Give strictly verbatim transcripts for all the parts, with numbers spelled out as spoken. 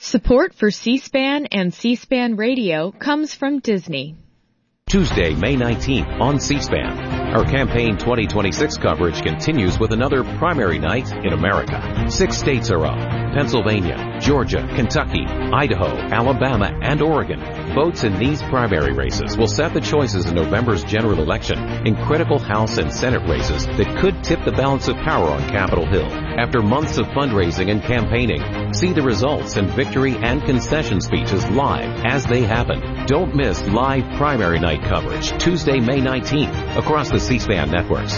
Support for C-SPAN and C-SPAN Radio comes from Disney. Tuesday, May nineteenth on C-SPAN. Our campaign twenty twenty-six coverage continues with another primary night in America. Six states are up: Pennsylvania, Georgia, Kentucky, Idaho, Alabama, and Oregon. Votes in these primary races will set the choices in November's general election in critical House and Senate races that could tip the balance of power on Capitol Hill. After months of fundraising and campaigning, see the results and victory and concession speeches live as they happen. Don't miss live primary night coverage Tuesday, May nineteenth across the C-SPAN networks.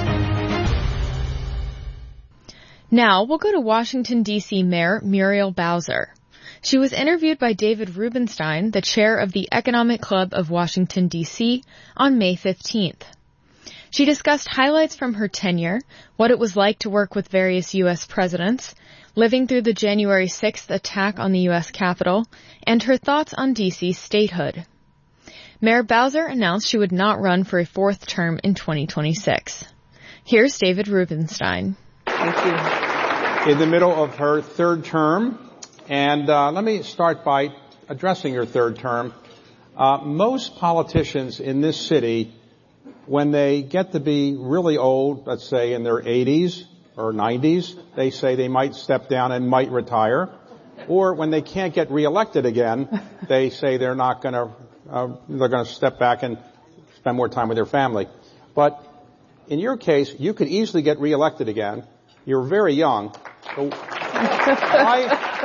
Now we'll go to Washington, D C Mayor Muriel Bowser. She was interviewed by David Rubenstein, the chair of the Economic Club of Washington, D C, on May fifteenth. She discussed highlights from her tenure, what it was like to work with various U S presidents, living through the January sixth attack on the U S Capitol, and her thoughts on D C's statehood. Mayor Bowser announced she would not run for a fourth term in twenty twenty-six. Here's David Rubenstein. Thank you. In the middle of her third term, and uh, let me start by addressing your third term. Uh, most politicians in this city, when they get to be really old, let's say in their eighties or nineties, they say they might step down and might retire. Or when they can't get reelected again, they say they're not going to Uh, they're going to step back and spend more time with their family. But in your case, you could easily get reelected again. You're very young. So why,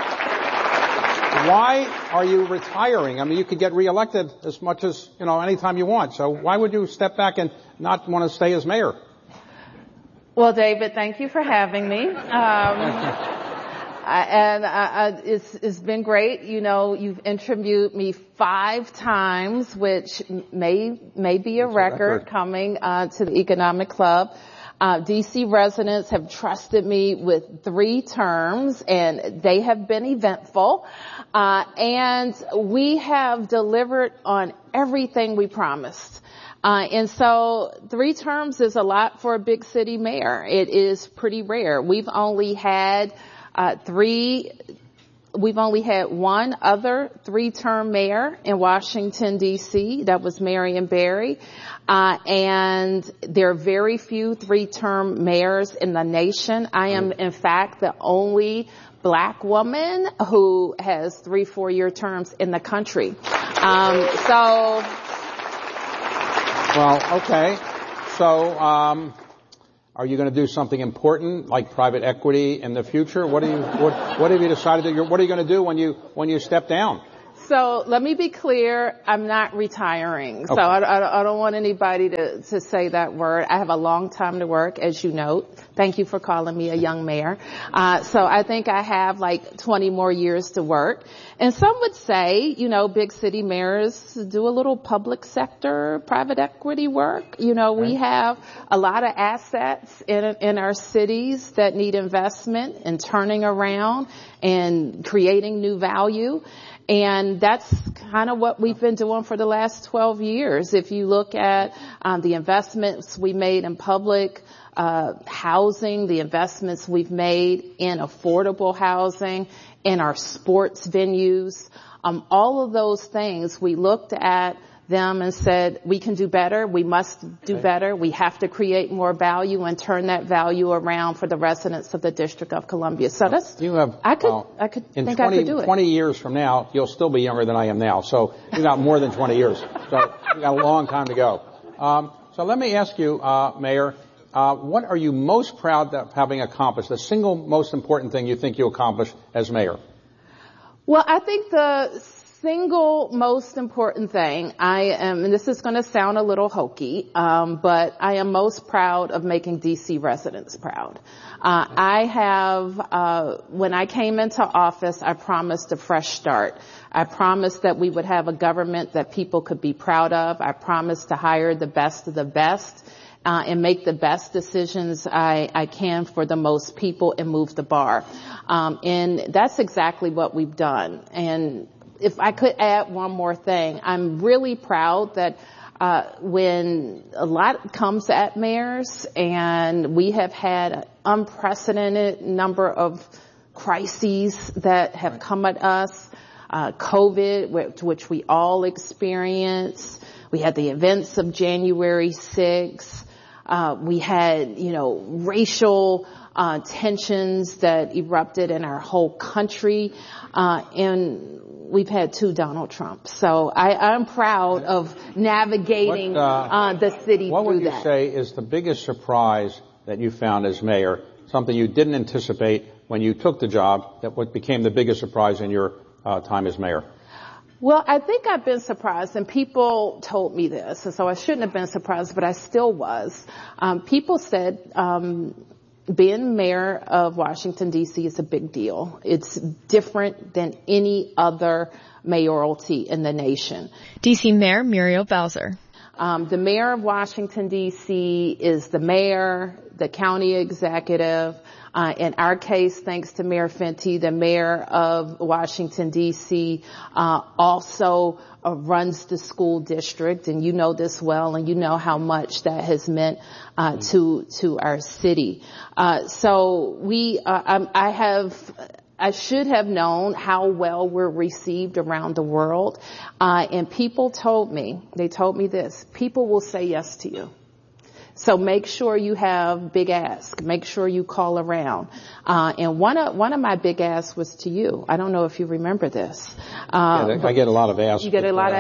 why are you retiring? I mean, you could get reelected as much as, you know, anytime you want. So why would you step back and not want to stay as mayor? Well, David, thank you for having me. Um, I, and I, I, it's, it's been great. You know, you've interviewed me five times, which may may be a record, record coming uh, to the Economic Club. Uh, D C residents have trusted me with three terms, and they have been eventful. Uh, and we have delivered on everything we promised. Uh, and so three terms is a lot for a big city mayor. It is pretty rare. We've only had Uh, three, we've only had one other three-term mayor in Washington, D C That was Marion Barry. Uh, and there are very few three-term mayors in the nation. I am, in fact, the only black woman who has three four-year terms in the country. Um, so. Well, okay. So, um, are you going to do something important like private equity in the future? What do you what, what have you decided that you're, what are you going to do when you when you step down? So let me be clear. I'm not retiring. Okay. So I, I, I don't want anybody to, to say that word. I have a long time to work, as you note. Thank you for calling me a young mayor. Uh, so I think I have like twenty more years to work. And some would say, you know, big city mayors do a little public sector, private equity work. You know, we have a lot of assets in, in our cities that need investment and turning around and creating new value. And that's kind of what we've been doing for the last twelve years. If you look at um, the investments we made in public uh housing, the investments we've made in affordable housing, in our sports venues, um all of those things, we looked at them and said, we can do better. We must do better. We have to create more value and turn that value around for the residents of the District of Columbia. So that's, you have, I could, well, I could in think twenty, I could do it. twenty years from now, you'll still be younger than I am now. So you got more than twenty years. So you got a long time to go. Um, so let me ask you, uh, Mayor, uh, what are you most proud of having accomplished? The single most important thing you think you accomplished as mayor? Well, I think the single most important thing I am, and this is going to sound a little hokey, um, but I am most proud of making D C residents proud. Uh, I have, uh, when I came into office, I promised a fresh start. I promised that we would have a government that people could be proud of. I promised to hire the best of the best. Uh, and make the best decisions I, I can for the most people and move the bar. Um, and that's exactly what we've done. And if I could add one more thing, I'm really proud that uh, when a lot comes at mayors, and we have had an unprecedented number of crises that have come at us, uh, COVID, which, which we all experienced. We had the events of January sixth. Uh, we had, you know, racial uh, tensions that erupted in our whole country. Uh, and we've had two Donald Trumps. So I, I'm proud of navigating what, uh, uh, the city through that. What would you say is the biggest surprise that you found as mayor, something you didn't anticipate when you took the job, that what became the biggest surprise in your uh, time as mayor? Well, I think I've been surprised, and people told me this, and so I shouldn't have been surprised, but I still was. Um, people said um, being mayor of Washington, D C is a big deal. It's different than any other mayoralty in the nation. D C Mayor Muriel Bowser. Um, the mayor of Washington, D C is the mayor, the county executive. Uh, in our case, thanks to Mayor Fenty, the mayor of Washington, D C, uh, also uh, runs the school district, and you know this well, and you know how much that has meant uh, to to our city. Uh, so we, uh, I, I have. I should have known how well we're received around the world. Uh, and people told me, they told me this, people will say yes to you. So make sure you have big ask. Make sure you call around. Uh, and one of, one of my big asks was to you. I don't know if you remember this. Um, yeah, I get a lot of asks. You get a lot uh, of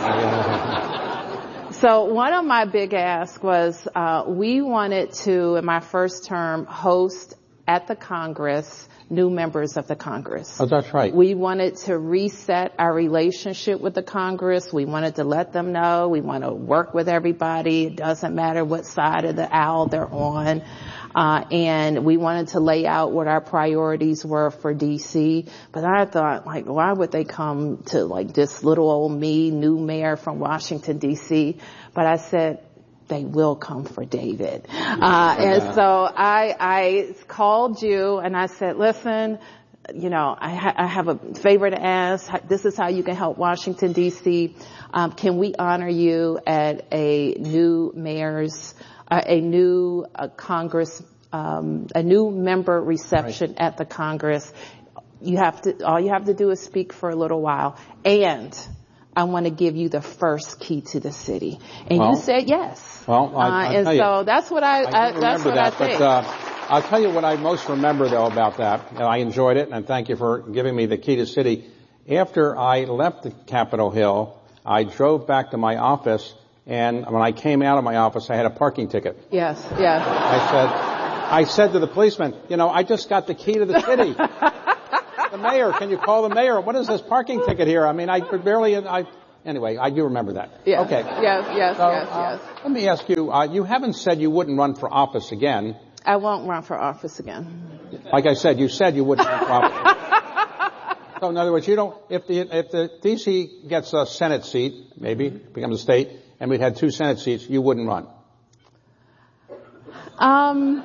asks. So one of my big asks was, uh, we wanted to, in my first term, host at the Congress new members of the Congress. Oh, that's right. We wanted to reset our relationship with the Congress. We wanted to let them know we want to work with everybody. It doesn't matter what side of the aisle they're on. Uh, and we wanted to lay out what our priorities were for D C. But I thought, like, why would they come to, like, this little old me, new mayor from Washington, D C? But I said, they will come for David. Uh, and so I, I called you and I said, listen, you know, I, ha- I have a favor to ask. This is how you can help Washington, D C. Um, can we honor you at a new mayor's, uh, a new uh, Congress, um, a new member reception right. at the Congress? You have to, all you have to do is speak for a little while. And I want to give you the first key to the city. And well, you said yes. Well, I, uh, and so you, that's what I, I, I that's what that, I think. But, uh, I'll tell you what I most remember though about that. I enjoyed it, and thank you for giving me the key to the city. After I left the Capitol Hill, I drove back to my office, and when I came out of my office, I had a parking ticket. Yes, yes. I said, I said to the policeman, you know, I just got the key to the city. The mayor, can you call the mayor? What is this parking ticket here? I mean, I could barely, I, anyway, I do remember that. Yeah. Okay. Yes, yes, so, yes, uh, yes. Let me ask you, uh, you haven't said you wouldn't run for office again. I won't run for office again. Like I said, you said you wouldn't run for office. So in other words, you don't, if the, if the D C gets a Senate seat, maybe, becomes a state, and we'd had two Senate seats, you wouldn't run. Um.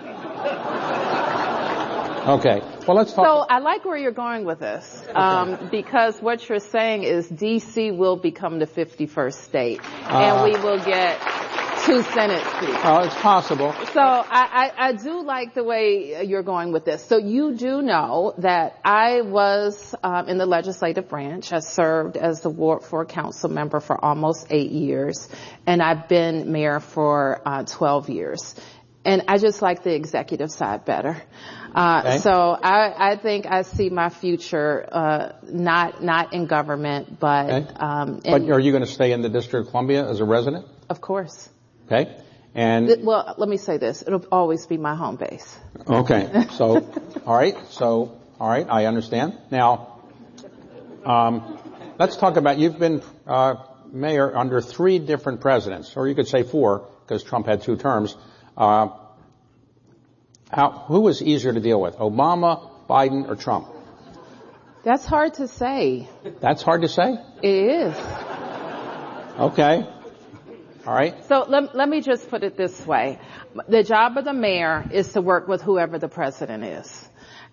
Okay. Well, let's talk. So I like where you're going with this, um, okay. because what you're saying is D C will become the fifty-first state, uh, and we will get two Senate seats. Oh, it's possible. So I, I, I do like the way you're going with this. So you do know that I was um, in the legislative branch. I served as the Ward four council member for almost eight years, and I've been mayor for uh, twelve years. And I just like the executive side better. Uh, okay. So I, I think I see my future, uh, not, not in government, but, okay. um, but are you going to stay in the District of Columbia as a resident? Of course. Okay. And. It, well, let me say this. It'll always be my home base. Okay. So, all right. So, all right. I understand. Now, um, let's talk about, you've been, uh, mayor under three different presidents, or you could say four, because Trump had two terms. Uh, how, who was easier to deal with, Obama, Biden, or Trump? That's hard to say. That's hard to say? It is. Okay. All right. So let, let me just put it this way. The job of the mayor is to work with whoever the president is.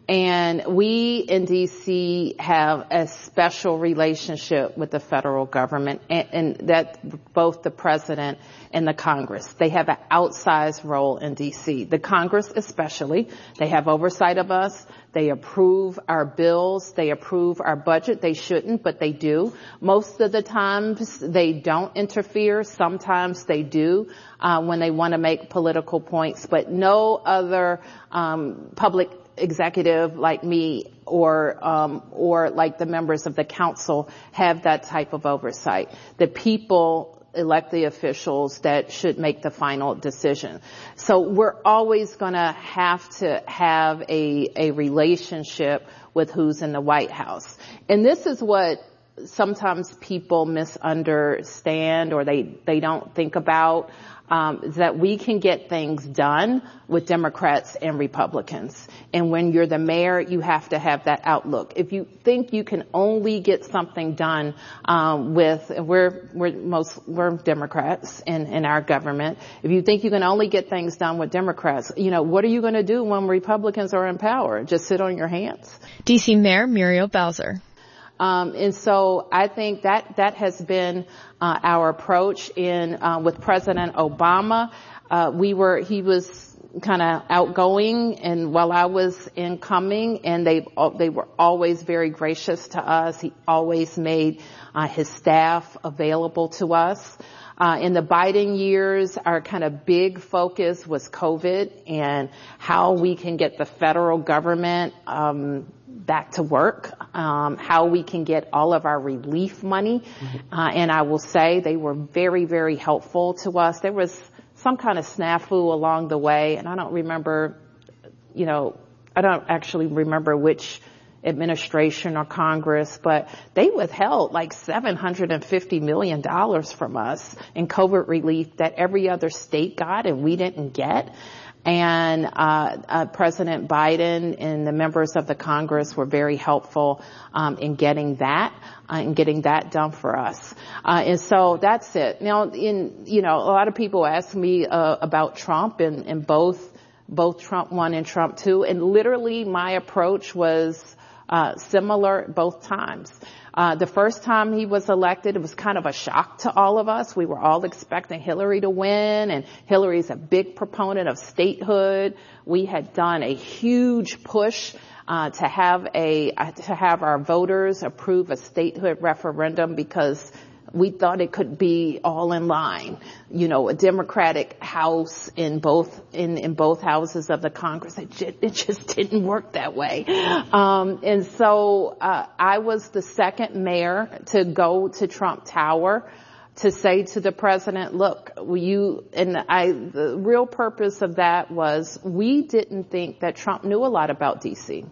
And we in D C have a special relationship with the federal government, and, and that both the president and the Congress. They have an outsized role in D C. The Congress especially, they have oversight of us. They approve our bills. They approve our budget. They shouldn't, but they do. Most of the times they don't interfere. Sometimes they do uh, when they want to make political points, but no other um, public executive like me or um, or like the members of the council have that type of oversight. The people elect the officials that should make the final decision. So we're always going to have to have a a relationship with who's in the White House. And this is what sometimes people misunderstand or they they don't think about. Um, is that we can get things done with Democrats and Republicans. And when you're the mayor, you have to have that outlook. If you think you can only get something done um, with, we're we're most we're Democrats in, in our government. If you think you can only get things done with Democrats, you know, what are you going to do when Republicans are in power? Just sit on your hands? D C Mayor Muriel Bowser. Um, and so I think that that has been uh, our approach in uh, with President Obama. Uh, we were he was kind of outgoing, and while I was incoming, and they they were always very gracious to us. He always made uh, his staff available to us. Uh, in the Biden years, our kind of big focus was COVID and how we can get the federal government um, back to work, um, how we can get all of our relief money. Mm-hmm. Uh, and I will say they were very, very helpful to us. There was some kind of snafu along the way, and I don't remember, you know, I don't actually remember which administration or Congress, but they withheld like seven hundred fifty million dollars from us in COVID relief that every other state got and we didn't get. And uh, uh President Biden and the members of the Congress were very helpful um in getting that uh, and getting that done for us. Uh and so that's it. Now, in you know, a lot of people ask me uh, about Trump and, and both both Trump one and Trump two, and literally my approach was uh similar both times. Uh, the first time he was elected, it was kind of a shock to all of us. We were all expecting Hillary to win, and Hillary's a big proponent of statehood. We had done a huge push uh, to have a uh, to have our voters approve a statehood referendum because we thought it could be all in line, you know, a Democratic House in both in, in both houses of the Congress. It just, it just didn't work that way. Um, and so uh, I was the second mayor to go to Trump Tower to say to the president, look, you, and I, the real purpose of that was we didn't think that Trump knew a lot about D C.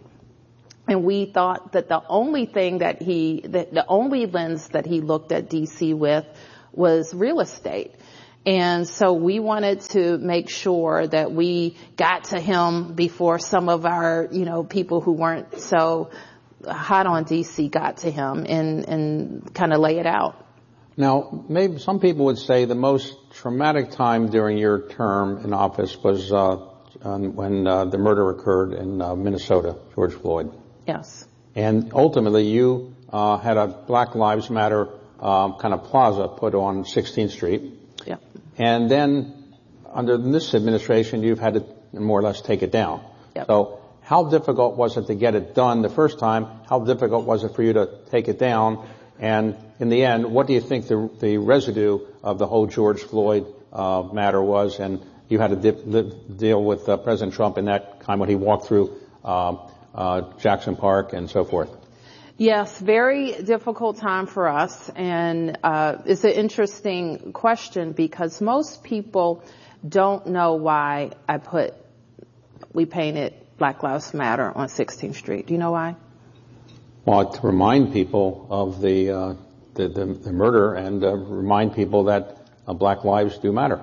And we thought that the only thing that he, that the only lens that he looked at D C with was real estate. And so we wanted to make sure that we got to him before some of our, you know, people who weren't so hot on D C got to him and, and kind of lay it out. Now, maybe some people would say the most traumatic time during your term in office was uh, when uh, the murder occurred in uh, Minnesota, George Floyd. Yes. And ultimately, you uh, had a Black Lives Matter um, kind of plaza put on sixteenth Street. Yeah. And then, under this administration, you've had to more or less take it down. Yep. So, how difficult was it to get it done the first time? How difficult was it for you to take it down? And in the end, what do you think the, the residue of the whole George Floyd uh, matter was? And you had to dip, live, deal with uh, President Trump in that time when he walked through Um, Uh, Jackson Park and so forth. Yes, very difficult time for us, and uh, it's an interesting question because most people don't know why I put, we painted Black Lives Matter on sixteenth Street. Do you know why? Well, to remind people of the uh, the, the, the murder and uh, remind people that uh, Black lives do matter.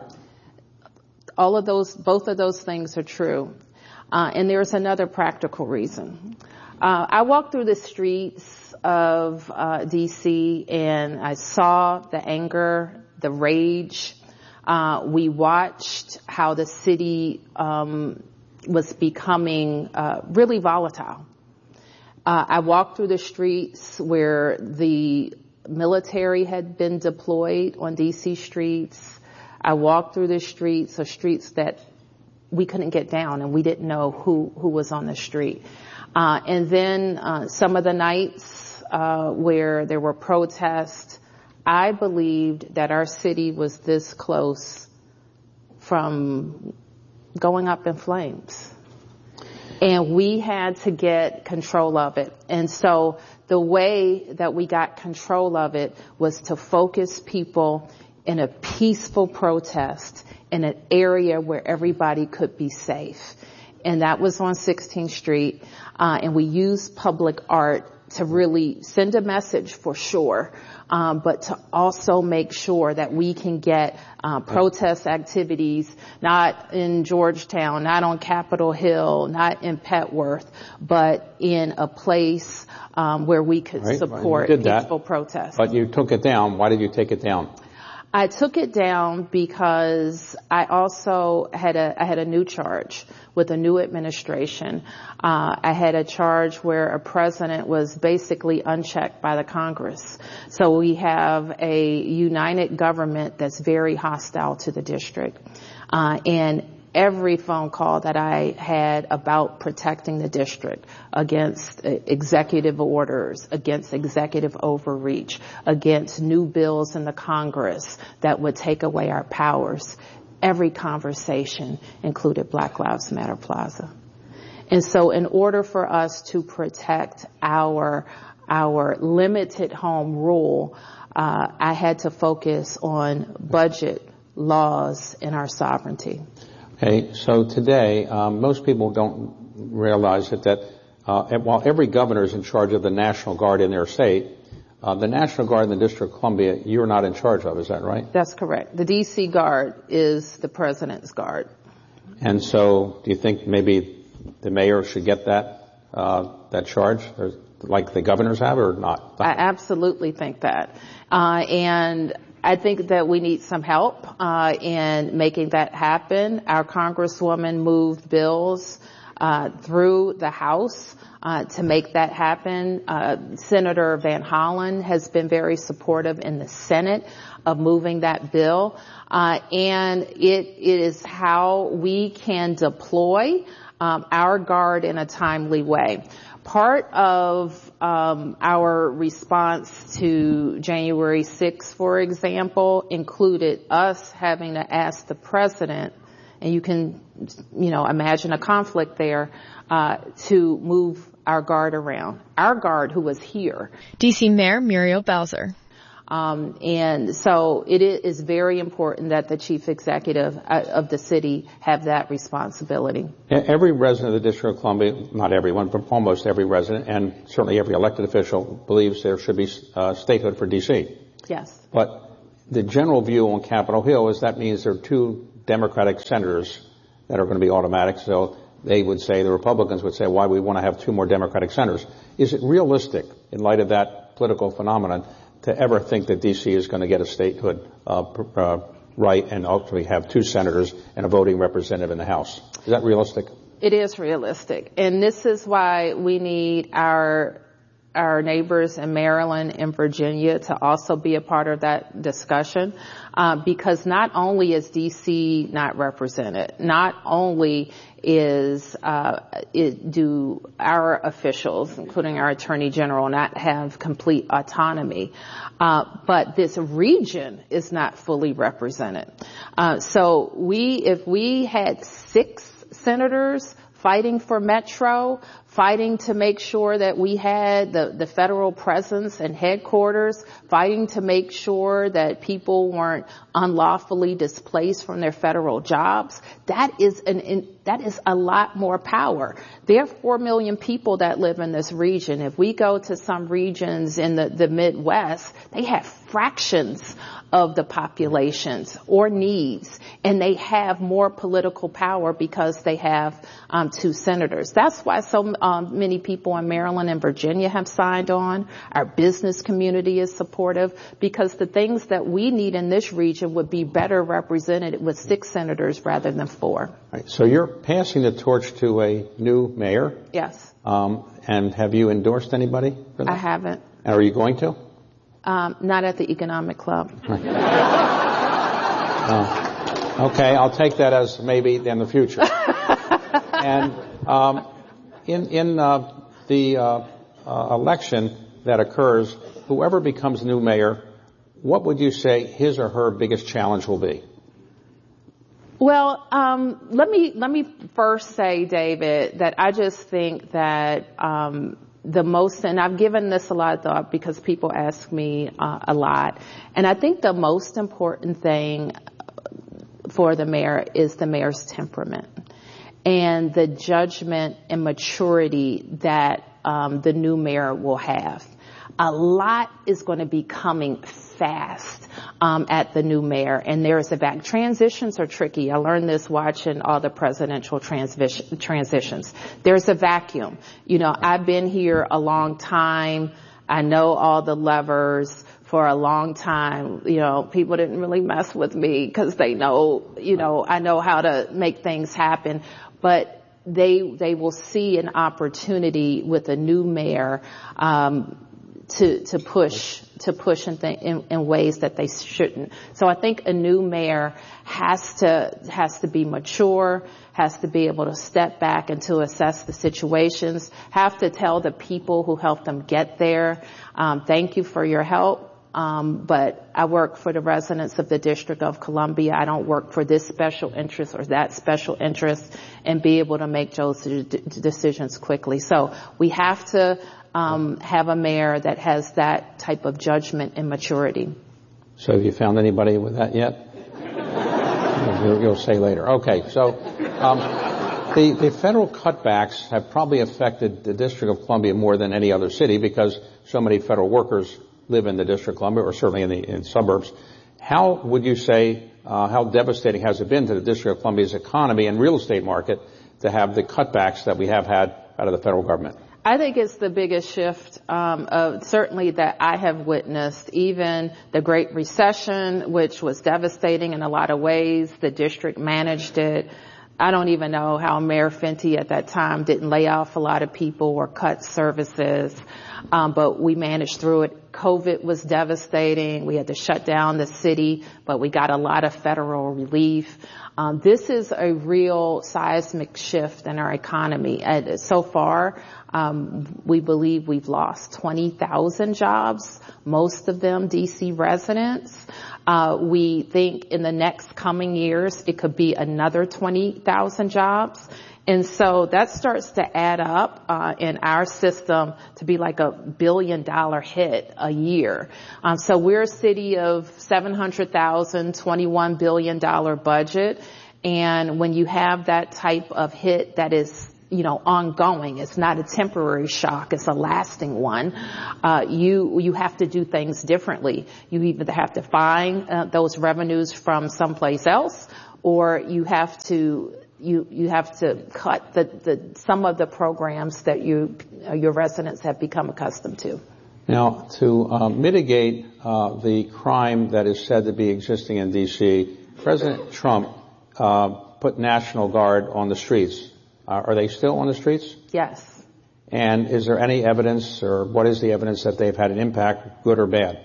All of those, both of those things are true. Uh, and there's another practical reason. Uh, I walked through the streets of uh, D C and I saw the anger, the rage. Uh, we watched how the city um, was becoming uh, really volatile. Uh, I walked through the streets where the military had been deployed on D C streets. I walked through the streets, or streets that we couldn't get down and we didn't know who, who was on the street. Uh, and then uh, some of the nights uh, where there were protests, I believed that our city was this close from going up in flames. And we had to get control of it. And so the way that we got control of it was to focus people in a peaceful protest in an area where everybody could be safe. And that was on sixteenth street. Uh, and we used public art to really send a message for sure, um, but to also make sure that we can get uh, protest activities, not in Georgetown, not on Capitol Hill, not in Petworth, but in a place um, where we could right, support right. peaceful that, protests. But you took it down. Why did you take it down? I took it down because I also had a, I had a new charge with a new administration. Uh, I had a charge where a president was basically unchecked by the Congress. So we have a united government that's very hostile to the district. Uh, and every phone call that I had about protecting the district against executive orders, against executive overreach, against new bills in the Congress that would take away our powers, every conversation included Black Lives Matter Plaza. And so in order for us to protect our our limited home rule, uh, I had to focus on budget, laws, and our sovereignty. Okay, so today, um, most people don't realize that, that uh, while every governor is in charge of the National Guard in their state, uh, the National Guard in the District of Columbia, you're not in charge of, is that right? That's correct. The D C Guard is the President's Guard. And so, do you think maybe the mayor should get that uh, that charge, or like the governors have, or not? I absolutely think that. Uh, and I think that we need some help uh, in making that happen. Our Congresswoman moved bills uh, through the House uh, to make that happen. Uh, Senator Van Hollen has been very supportive in the Senate of moving that bill. Uh, and it, it is how we can deploy um, our Guard in a timely way. Part of um, our response to January sixth, for example, included us having to ask the president, and you can, you know, imagine a conflict there, uh, to move our Guard around. Our Guard who was here. D C Mayor Muriel Bowser. Um, and so it is very important that the chief executive of the city have that responsibility. Every resident of the District of Columbia, not everyone, but almost every resident, and certainly every elected official, believes there should be uh, statehood for D C. Yes. But the general view on Capitol Hill is that means there are two Democratic senators that are going to be automatic. So they would say, the Republicans would say, why we want to have two more Democratic senators. Is it realistic, in light of that political phenomenon, to ever think that D C is going to get a statehood uh, uh, right and ultimately have two senators and a voting representative in the House? Is that realistic? It is realistic. And this is why we need our our neighbors in Maryland and Virginia to also be a part of that discussion, uh, because not only is D C not represented, not only is uh, it, do our officials, including our Attorney General, not have complete autonomy, uh, but this region is not fully represented. Uh, so we, if we had six senators fighting for Metro, fighting to make sure that we had the, the federal presence and headquarters, fighting to make sure that people weren't unlawfully displaced from their federal jobs. That is an, in, that is a lot more power. There are four million people that live in this region. If we go to some regions in the, the Midwest, they have fractions of the populations or needs, and they have more political power because they have um, two senators. That's why so um, many people in Maryland and Virginia have signed on. Our business community is supportive because the things that we need in this region would be better represented with six senators rather than four. Right. So you're passing the torch to a new mayor? Yes. Um, and have you endorsed anybody for that? I haven't. And are you going to? Um, not at the Economic Club. Right. uh, okay, I'll take that as maybe in the future. And um, in, in uh, the uh, uh, election that occurs, whoever becomes new mayor, what would you say his or her biggest challenge will be? Well, um, let me let me first say, David, that I just think that um, the most, and I've given this a lot of thought because people ask me uh, a lot, and I think the most important thing for the mayor is the mayor's temperament and the judgment and maturity that um, the new mayor will have. A lot is going to be coming fast um, at the new mayor, and there's a back. Transitions are tricky. I learned this watching all the presidential transition, transitions. There's a vacuum. You know, I've been here a long time. I know all the levers for a long time. You know, people didn't really mess with me because they know, you know, I know how to make things happen. But they they will see an opportunity with a new mayor um, to to push to push in, th- in in ways that they shouldn't. So I think a new mayor has to has to be mature, has to be able to step back and to assess the situations, have to tell the people who helped them get there, um, thank you for your help. Um, but I work for the residents of the District of Columbia. I don't work for this special interest or that special interest, and be able to make those d- decisions quickly. So we have to um, have a mayor that has that type of judgment and maturity. So have you found anybody with that yet? you'll, you'll say later. Okay, so um, the, the federal cutbacks have probably affected the District of Columbia more than any other city because so many federal workers live in the District of Columbia, or certainly in the in suburbs. How would you say, uh, how devastating has it been to the District of Columbia's economy and real estate market to have the cutbacks that we have had out of the federal government? I think it's the biggest shift, um, of, certainly that I have witnessed. Even the Great Recession, which was devastating in a lot of ways, the district managed it. I don't even know how Mayor Fenty at that time didn't lay off a lot of people or cut services, um, but we managed through it. COVID was devastating. We had to shut down the city, but we got a lot of federal relief. Um, this is a real seismic shift in our economy. And so far, um, we believe we've lost twenty thousand jobs, most of them D C residents. Uh, we think in the next coming years, it could be another twenty thousand jobs. And so that starts to add up uh, in our system to be like a billion dollar hit a year. Um, so we're a city of seven hundred thousand, twenty-one billion dollars budget. And when you have that type of hit that is, you know, ongoing, it's not a temporary shock, it's a lasting one, uh, you, you have to do things differently. You either have to find uh, those revenues from someplace else, or you have to You you have to cut the, the some of the programs that you uh, your residents have become accustomed to. Now, to uh, mitigate uh, the crime that is said to be existing in D C, President Trump uh, put National Guard on the streets. Uh, are they still on the streets? Yes. And is there any evidence, or what is the evidence that they've had an impact, good or bad?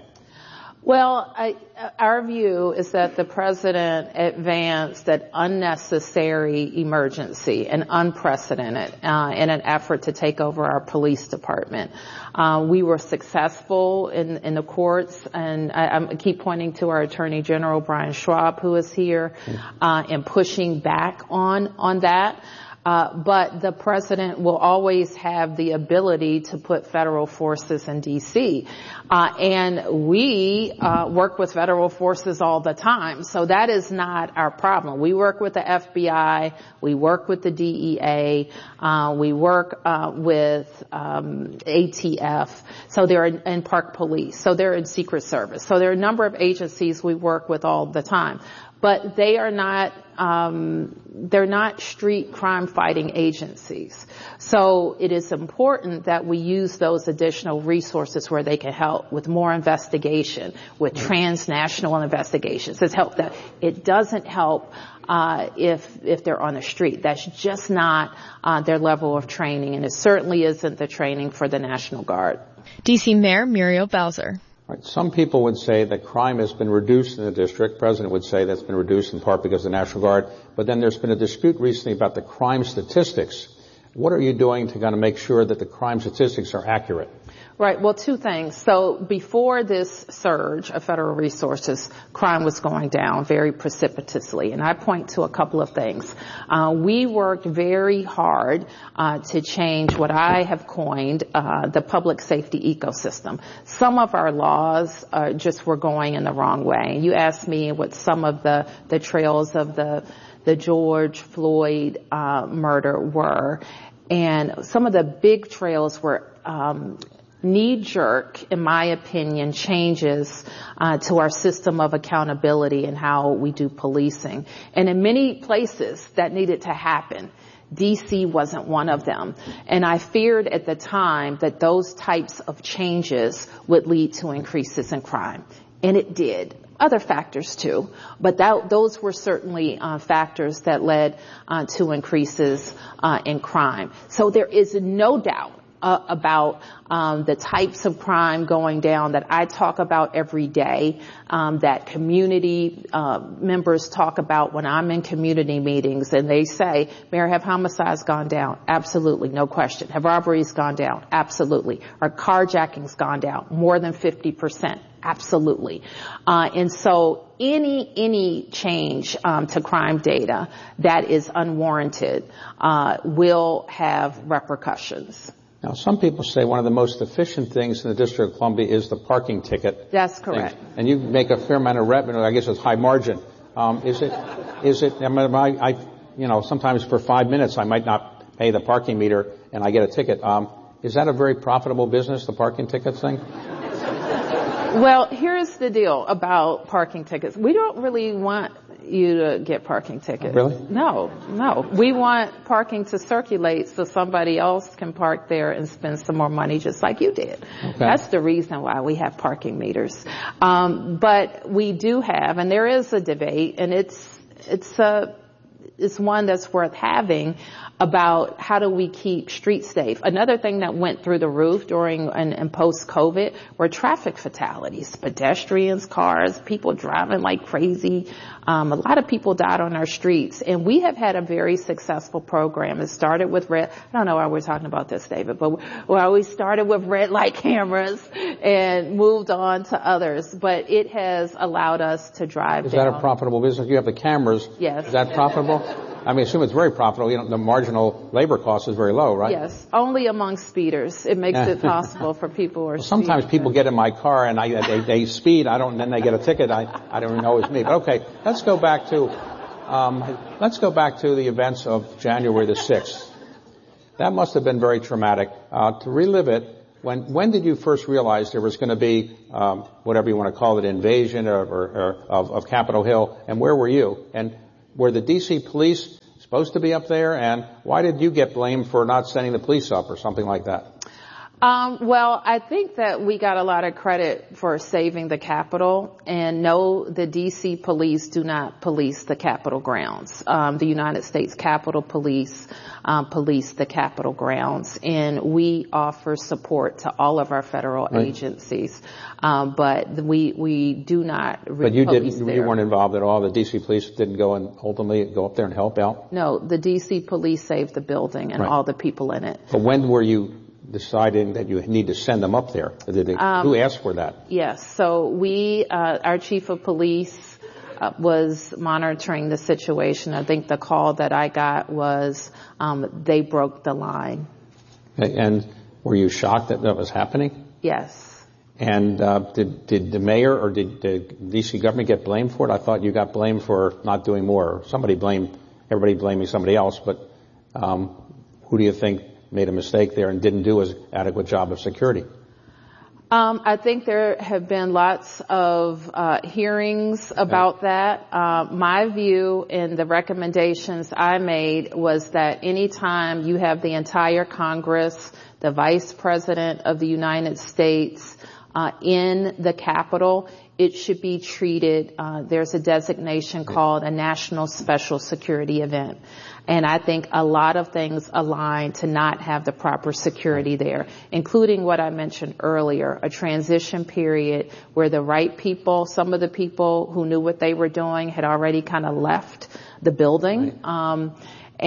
Well, I, our view is that the president advanced an unnecessary emergency and unprecedented uh, in an effort to take over our police department. Uh, we were successful in, in the courts, and I, I keep pointing to our Attorney General, Brian Schwab, who is here, uh, in pushing back on, on that. Uh, but the president will always have the ability to put federal forces in D C. Uh, and we uh, work with federal forces all the time. So that is not our problem. We work with the F B I. We work with the D E A. Uh, we work uh, with um, A T F. So they're in, in Park Police. So they're in Secret Service. So there are a number of agencies we work with all the time. but they are not, um, they're not street crime fighting agencies. So it is important that we use those additional resources where they can help with more investigation, with transnational investigations. It's help that it doesn't help uh, if if they're on the street. That's just not uh, their level of training, and it certainly isn't the training for the National Guard. D C. Mayor Muriel Bowser. Right. Some people would say that crime has been reduced in the district. The president would say that's been reduced in part because of the National Guard. But then there's been a dispute recently about the crime statistics. What are you doing to kind of make sure that the crime statistics are accurate? Right. Well, two things. So before this surge of federal resources, crime was going down very precipitously. And I point to a couple of things. Uh, we worked very hard uh, to change what I have coined uh, the public safety ecosystem. Some of our laws uh, just were going in the wrong way. You asked me what some of the, the trails of the the George Floyd uh, murder were. And some of the big trails were um, knee-jerk, in my opinion, changes uh, to our system of accountability and how we do policing. And in many places that needed to happen, D C wasn't one of them. And I feared at the time that those types of changes would lead to increases in crime. And it did. Other factors too, but that, those were certainly uh, factors that led uh, to increases uh, in crime. So there is no doubt uh, about um, the types of crime going down that I talk about every day, um, that community uh, members talk about when I'm in community meetings, and they say, Mayor, have homicides gone down? Absolutely, no question. Have robberies gone down? Absolutely. Are carjackings gone down? More than fifty percent. Absolutely. Uh, and so any, any change, um, to crime data that is unwarranted, uh, will have repercussions. Now, some people say one of the most efficient things in the District of Columbia is the parking ticket. That's correct. Thing. And you make a fair amount of revenue. I guess it's high margin. Um, is it, is it, I, I, you know, sometimes for five minutes I might not pay the parking meter and I get a ticket. Um, is that a very profitable business, the parking ticket thing? Well, here's the deal about parking tickets. We don't really want you to get parking tickets. Really? No, no. We want parking to circulate so somebody else can park there and spend some more money just like you did. Okay. That's the reason why we have parking meters. Um, but we do have, and there is a debate, and it's, it's a, it's one that's worth having about how do we keep streets safe. Another thing that went through the roof during and, and post-COVID were traffic fatalities, pedestrians, cars, people driving like crazy. Um, a lot of people died on our streets, and we have had a very successful program. It started with red, I don't know why we're talking about this, David, but well, we started with red light cameras and moved on to others, but it has allowed us to drive Is down. that a profitable business? You have the cameras. Yes. Is that profitable? I mean, I assume it's very profitable. You know, the marginal labor cost is very low, right? Yes, only among speeders. It makes it possible for people who are well, sometimes speeding. people get in my car and I, they, they speed. I don't, and then they get a ticket. I, I don't even know it's me. But okay, let's go back to, um, let's go back to the events of January the sixth. That must have been very traumatic. Uh, to relive it, when, when did you first realize there was going to be, um, whatever you want to call it, invasion or, or, or of, of Capitol Hill, and where were you? And were the D C police supposed to be up there, and why did you get blamed for not sending the police up or something like that? Um, well, I think that we got a lot of credit for saving the Capitol, and no, the D C police do not police the Capitol grounds. Um, the United States Capitol Police um, police the Capitol grounds, and we offer support to all of our federal right. agencies. Um, but we we do not. But you didn't. You weren't involved at all. The D C police didn't go and ultimately go up there and help out. No, the D C police saved the building and right. all the people in it. But when were you deciding that you need to send them up there? Did they, um, who asked for that? Yes. So we, uh, our chief of police uh, was monitoring the situation. I think the call that I got was um, they broke the line. And were you shocked that that was happening? Yes. And uh, did did the mayor or did the D C government get blamed for it? I thought you got blamed for not doing more. Somebody blamed, everybody blaming somebody else, but um, who do you think made a mistake there and didn't do as adequate job of security? Um, I think there have been lots of uh, hearings about that. Uh, my view and the recommendations I made was that anytime you have the entire Congress, the Vice President of the United States uh, in the Capitol, it should be treated, uh, there's a designation called a national special security event. And I think a lot of things align to not have the proper security there, including what I mentioned earlier, a transition period where the right people, some of the people who knew what they were doing had already kind of left the building. Um,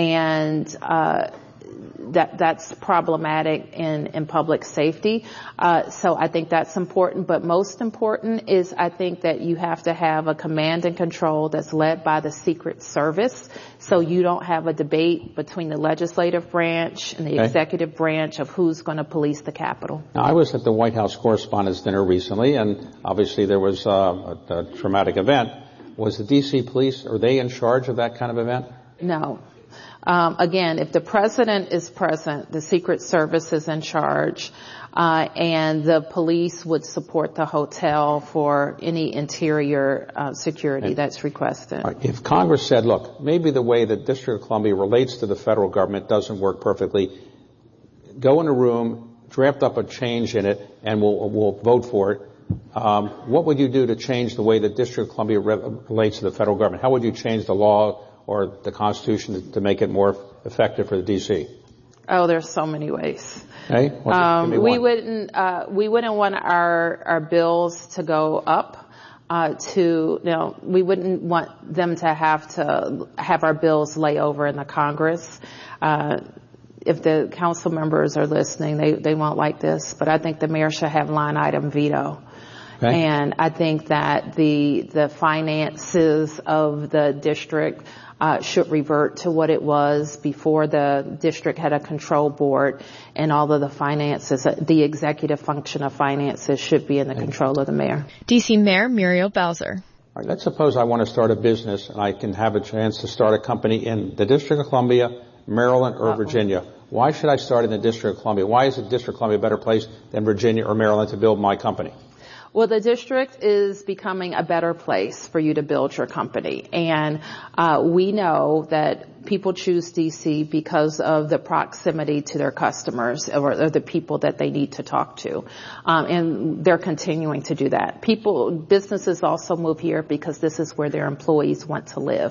and, uh, that that's problematic in, in public safety. Uh, so I think that's important. But most important is I think that you have to have a command and control that's led by the Secret Service. So you don't have a debate between the legislative branch and the okay. executive branch of who's going to police the Capitol. Now, I was at the White House Correspondents' Dinner recently, and obviously there was uh, a, a traumatic event. Was the D C police, are they in charge of that kind of event? No. Um, again, if the president is present, the Secret Service is in charge, uh, and the police would support the hotel for any interior uh, security that's requested. Right. If Congress said, look, maybe the way the District of Columbia relates to the federal government doesn't work perfectly, go in a room, draft up a change in it, and we'll, we'll vote for it. Um, what would you do to change the way the District of Columbia re- relates to the federal government? How would you change the law or the Constitution to make it more effective for the D C? Oh, there's so many ways. Hey, um, we wouldn't uh, we wouldn't want our our bills to go up. Uh, to you know, we wouldn't want them to have to have our bills lay over in the Congress. Uh, if the council members are listening, they they won't like this, but I think the mayor should have line item veto. Okay. And I think that the the finances of the district Uh, should revert to what it was before the district had a control board, and all of the finances, uh, the executive function of finances should be in the control of the mayor. D C Mayor Muriel Bowser. All right, let's suppose I want to start a business and I can have a chance to start a company in the District of Columbia, Maryland, or Uh-oh. Virginia. Why should I start in the District of Columbia? Why is the District of Columbia a better place than Virginia or Maryland to build my company? Well, the district is becoming a better place for you to build your company. And uh, we know that people choose D C because of the proximity to their customers or, or the people that they need to talk to. Um, and they're continuing to do that. People, businesses also move here because this is where their employees want to live.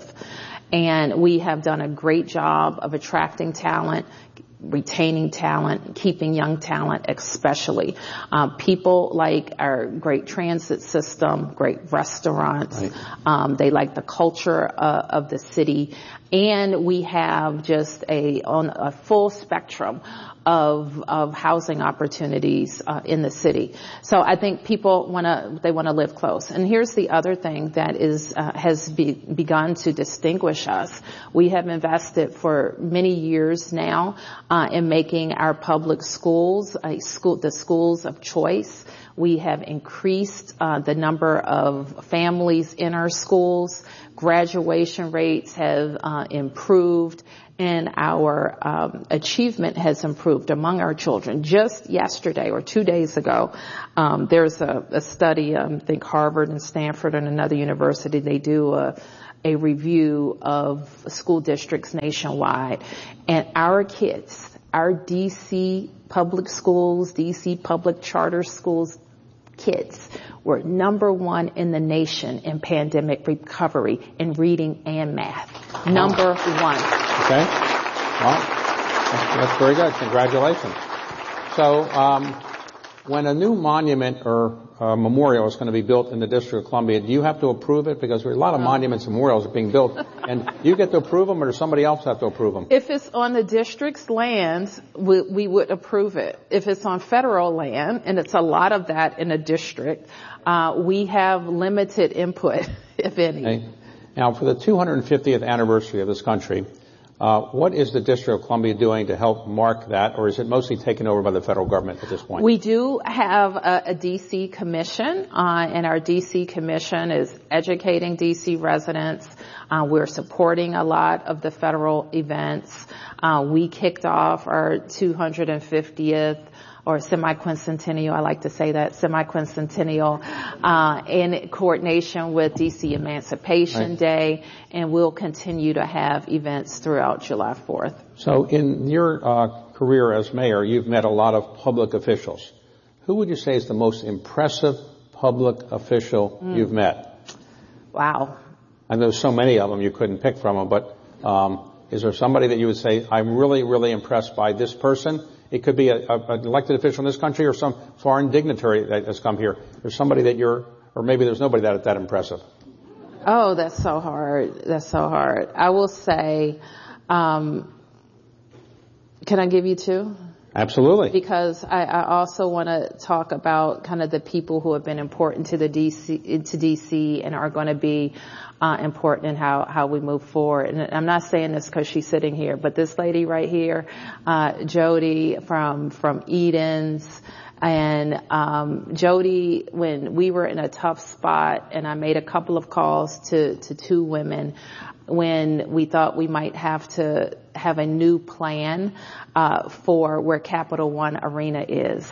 And we have done a great job of attracting talent, retaining talent, keeping young talent especially. Uh, people like our great transit system, great restaurants. Right. Um, they like the culture uh, of the city. And we have just a, on a full spectrum of, of housing opportunities uh, in the city. So I think people want to, they want to live close. And here's the other thing that is, uh, has be, begun to distinguish us. We have invested for many years now uh, in making our public schools a school, the schools of choice. We have increased uh, the number of families in our schools. Graduation rates have uh, improved, and our um, achievement has improved among our children. Just yesterday or two days ago, um, there's a, a study, um, I think Harvard and Stanford and another university, they do a, a review of school districts nationwide, and our kids, our D C public schools, D C public charter schools, kids were number one in the nation in pandemic recovery in reading and math. Number one. Okay. Well, that's very good. Congratulations. So, um, when a new monument or uh, memorial is going to be built in the District of Columbia, do you have to approve it? Because there are a lot of monuments and memorials are being built, and do you get to approve them, or does somebody else have to approve them? If it's on the district's land, we, we would approve it. If it's on federal land, and it's a lot of that in a district, uh, we have limited input, if any. Okay. Now, for the two hundred fiftieth anniversary of this country, Uh, what is the District of Columbia doing to help mark that, or is it mostly taken over by the federal government at this point? We do have a, a D C commission, uh, and our D C commission is educating D C residents. Uh, we're supporting a lot of the federal events. Uh, we kicked off our two hundred fiftieth or semi-quincentennial, I like to say that, semi-quincentennial, uh, in coordination with D C Emancipation right. Day, and we'll continue to have events throughout July fourth. So in your uh, career as mayor, you've met a lot of public officials. Who would you say is the most impressive public official mm. you've met? Wow. And there's so many of them you couldn't pick from them, but um, is there somebody that you would say, I'm really, really impressed by this person? It could be a, a, an elected official in this country or some foreign dignitary that has come here. There's somebody that you're, or maybe there's nobody that that impressive. Oh, that's so hard. That's so hard. I will say, um, can I give you two? Absolutely. Because I, I also want to talk about kind of the people who have been important to the D C, to D C and are going to be uh, important in how, how we move forward. And I'm not saying this because she's sitting here, but this lady right here, uh, Jody from, from Edens. And, um, Jody, when we were in a tough spot and I made a couple of calls to, to two women, when we thought we might have to have a new plan uh for where Capital One Arena is.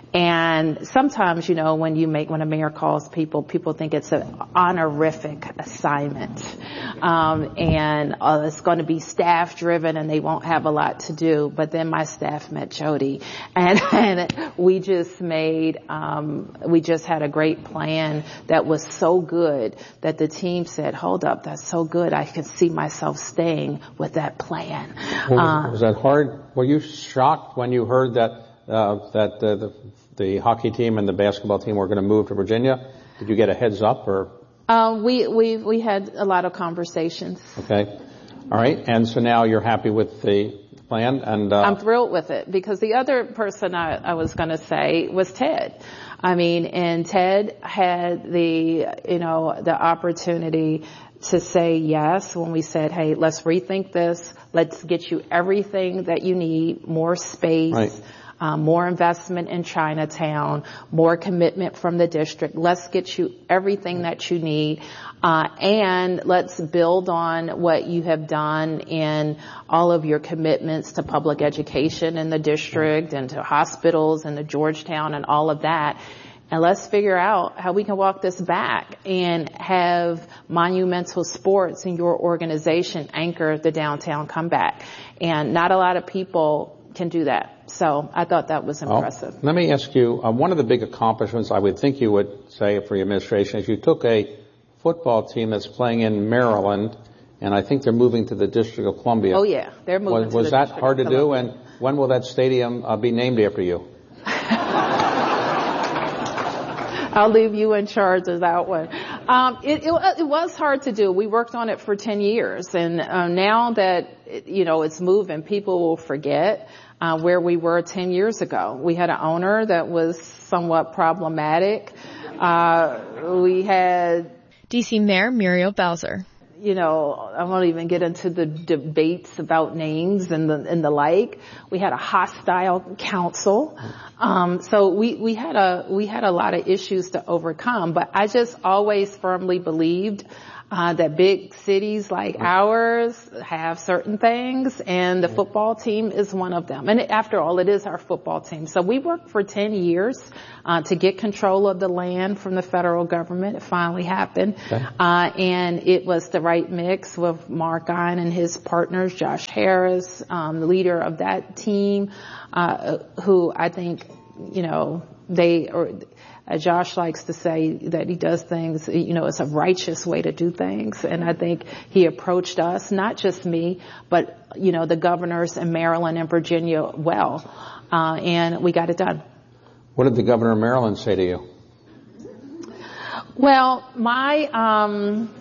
And sometimes, you know, when you make, when a mayor calls people, people think it's an honorific assignment. Um, and uh, it's going to be staff driven and they won't have a lot to do. But then my staff met Jody and, and we just made, um, we just had a great plan that was so good that the team said, hold up, that's so good. I can see myself staying with that plan. Was, uh, was that hard? Were you shocked when you heard that, uh, that uh, the, the hockey team and the basketball team were going to move to Virginia? Did you get a heads up or? Uh, we, we, we had a lot of conversations. Okay. All right. And so now you're happy with the plan and, uh. I'm thrilled with it because the other person I, I was going to say was Ted. I mean, and Ted had the, you know, the opportunity to say yes when we said, hey, let's rethink this. Let's get you everything that you need, more space. Right. Um, more investment in Chinatown, more commitment from the district. Let's get you everything that you need. Uh, and let's build on what you have done in all of your commitments to public education in the district and to hospitals and to Georgetown and all of that. And let's figure out how we can walk this back and have monumental sports in your organization anchor the downtown comeback. And not a lot of people can do that. So I thought that was impressive. Well, let me ask you, uh, one of the big accomplishments I would think you would say for your administration is you took a football team that's playing in Maryland, and I think they're moving to the District of Columbia. Oh, yeah. They're moving was, to was the that District hard of to Columbia. do, and when will that stadium uh, be named after you? I'll leave you in charge of that one. Um, it, it, it was hard to do. We worked on it for ten years, and uh, now that, you know, it's moving, people will forget uh, where we were ten years ago. We had an owner that was somewhat problematic. Uh, we had D C Mayor Muriel Bowser. You know, I won't even get into the debates about names and the and the like. We had a hostile council, um, so we we had a we had a lot of issues to overcome. But I just always firmly believed uh, that big cities like ours have certain things, and the football team is one of them. And after all, it is our football team. So we worked for ten years uh, to get control of the land from the federal government. It finally happened, okay. uh, and it was the right mix with Mark Ein and his partners, Josh Harris, um, the leader of that team, uh, who I think, you know, they or. Uh, Josh likes to say that he does things, you know, it's a righteous way to do things. And I think he approached us, not just me, but, you know, the governors in Maryland and Virginia well. Uh, and we got it done. What did the governor of Maryland say to you? Well, my, um,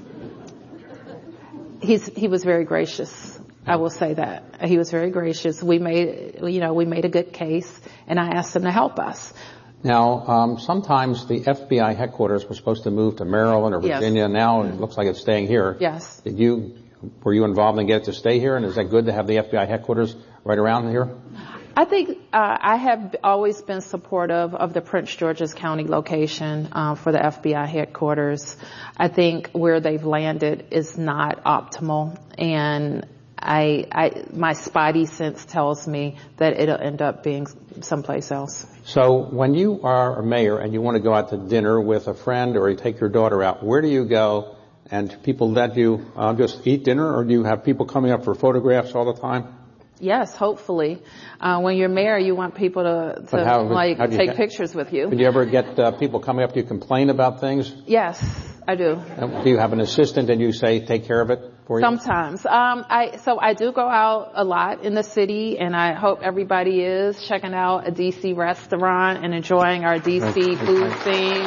he's, he was very gracious. I will say that. He was very gracious. We made, you know, we made a good case, and I asked him to help us. Now, um, sometimes the F B I headquarters were supposed to move to Maryland or Virginia. Yes. Now it looks like it's staying here. Yes. Did you, were you involved in getting it to stay here? And is that good to have the F B I headquarters right around here? I think uh, I have always been supportive of the Prince George's County location uh, for the F B I headquarters. I think where they've landed is not optimal, and I, I, my spidey sense tells me that it'll end up being someplace else. So when you are a mayor and you want to go out to dinner with a friend or you take your daughter out, where do you go? And people let you uh, just eat dinner, or do you have people coming up for photographs all the time? Yes, hopefully. Uh, when you're mayor, you want people to, to how, like how take get, pictures with you. Do you ever get uh, people coming up to you complain about things? Yes, I do. And do you have an assistant and you say take care of it for you? Sometimes. Um, I so I do go out a lot in the city, and I hope everybody is checking out a D C restaurant and enjoying our D C food scene.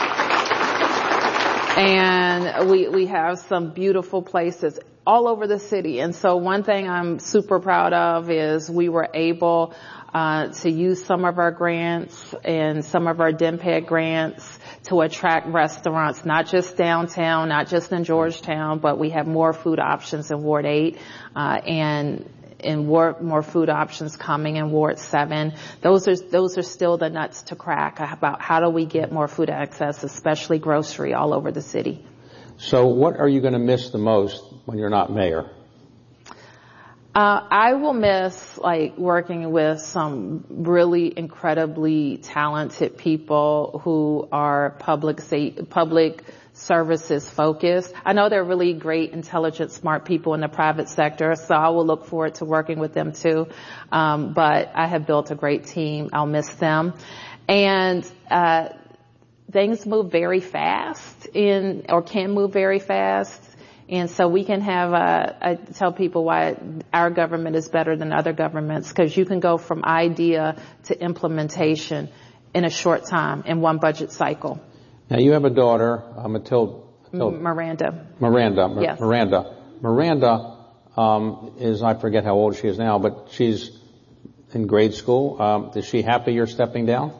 And we, we have some beautiful places all over the city. And so one thing I'm super proud of is we were able uh, to use some of our grants and some of our D M P E G grants to attract restaurants, not just downtown, not just in Georgetown, but we have more food options in Ward eight, uh, and in Ward, more food options coming in Ward seven. Those are, those are still the nuts to crack about how do we get more food access, especially grocery, all over the city. So what are you going to miss the most when you're not mayor? Uh, I will miss, like, working with some really incredibly talented people who are public, sa- public services focused. I know they're really great, intelligent, smart people in the private sector, so I will look forward to working with them too. Um, but I have built a great team. I'll miss them. And, uh, things move very fast in, or can move very fast. And so we can have, uh, I tell people why our government is better than other governments, because you can go from idea to implementation in a short time, in one budget cycle. Now you have a daughter, uh, Matilda. Miranda. Miranda. Mir- yes. Miranda. Miranda, um, is, I forget how old she is now, but she's in grade school. Um, is she happy you're stepping down?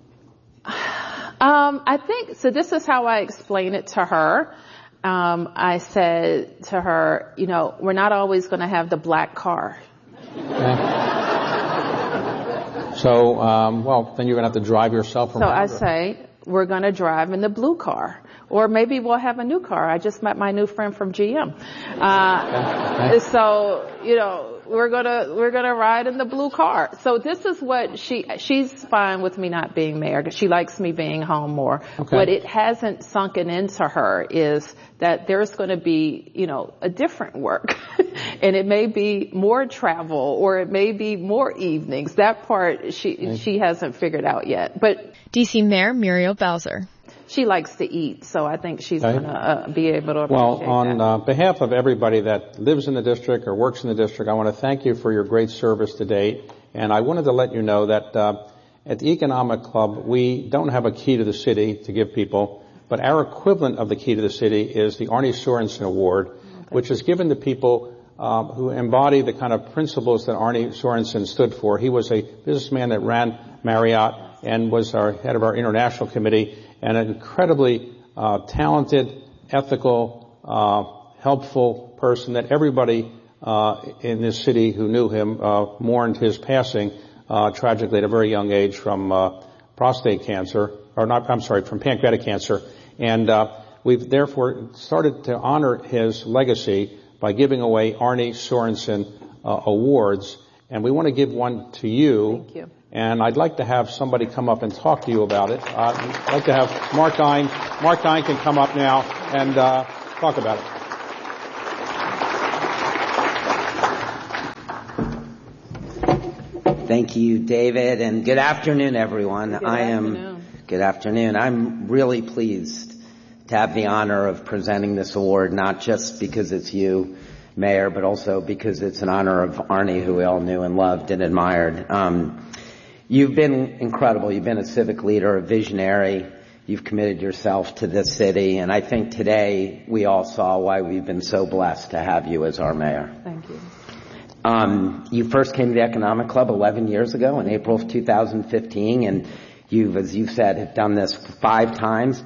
Um, I think, so this is how I explain it to her. Um, I said to her, you know, we're not always going to have the black car. Okay. So, um, well, then you're going to have to drive yourself around. So I say, we're going to drive in the blue car. Or maybe we'll have a new car. I just met my new friend from G M. Uh, okay. So, you know, we're gonna, we're gonna ride in the blue car. So this is what she, she's fine with me not being mayor because she likes me being home more. Okay. What it hasn't sunken into her is that there's going to be, you know, a different work. And it may be more travel or it may be more evenings. That part she, okay. she hasn't figured out yet. But D C Mayor Muriel Bowser. She likes to eat, so I think she's okay. going to uh, be able to appreciate Well, on that. Uh, behalf of everybody that lives in the district or works in the district, I want to thank you for your great service to date. And I wanted to let you know that uh, at the Economic Club, we don't have a key to the city to give people, but our equivalent of the key to the city is the Arnie Sorensen Award, okay. which is given to people uh, who embody the kind of principles that Arnie Sorensen stood for. He was a businessman that ran Marriott and was our head of our international committee, and an incredibly uh, talented, ethical, uh, helpful person that everybody uh, in this city who knew him uh, mourned his passing uh, tragically at a very young age from uh, prostate cancer, or not, I'm sorry, from pancreatic cancer. And uh, we've therefore started to honor his legacy by giving away Arnie Sorensen uh, awards, and we want to give one to you. Thank you. And I'd like to have somebody come up and talk to you about it. Uh, I'd like to have Mark Dine. Mark Dine can come up now and uh, talk about it. Thank you, David, and good afternoon, everyone. Good I afternoon. am good afternoon. I'm really pleased to have the honor of presenting this award, not just because it's you, Mayor, but also because it's an honor of Arnie, who we all knew and loved and admired. Um, You've been incredible. You've been a civic leader, a visionary. You've committed yourself to this city. And I think today we all saw why we've been so blessed to have you as our mayor. Thank you. Um, you first came to the Economic Club eleven years ago in April of two thousand fifteen. And you've, as you've said, have done this five times.